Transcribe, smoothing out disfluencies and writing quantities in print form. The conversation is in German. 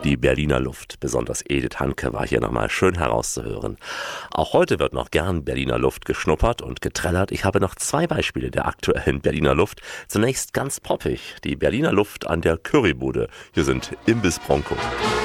Die Berliner Luft, besonders Edith Hanke, war hier nochmal schön herauszuhören. Auch heute wird noch gern Berliner Luft geschnuppert und getrellert. Ich habe noch 2 Beispiele der aktuellen Berliner Luft. Zunächst ganz poppig, die Berliner Luft an der Currybude. Hier sind Imbiss Bronco.